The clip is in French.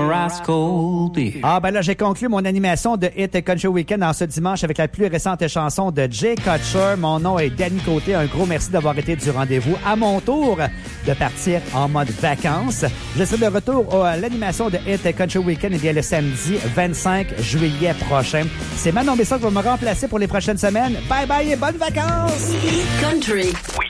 rascal dear. Ah, ben là, j'ai conclu mon animation de Hit Country Weekend en ce dimanche avec la plus récente chanson de Jay Kutcher. Mon nom est Danny Côté. Un gros merci d'avoir été du rendez-vous. À mon tour de partir en mode vacances. Je serai de retour à l'animation de Hit Country Weekend le samedi 25 juillet prochain. C'est Manon Besson qui va me remplacer pour les prochaines semaines. Bye bye et bonnes vacances! Hit Country. We